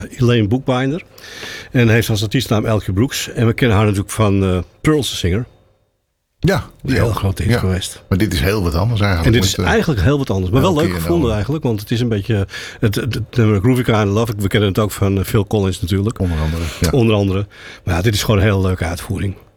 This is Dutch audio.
Elaine Bookbinder. En heeft als artiestnaam Elke Brooks. En we kennen haar natuurlijk van Pearl's the Singer. Ja, die heel grote hit geweest. Maar dit is heel wat anders eigenlijk. En dit is eigenlijk heel wat anders. Maar wel leuk gevonden eigenlijk. Want het is een beetje het nummer Groovy Kind of Love. We kennen het ook van Phil Collins natuurlijk. Onder andere. Maar ja, dit is gewoon een hele leuke uitvoering.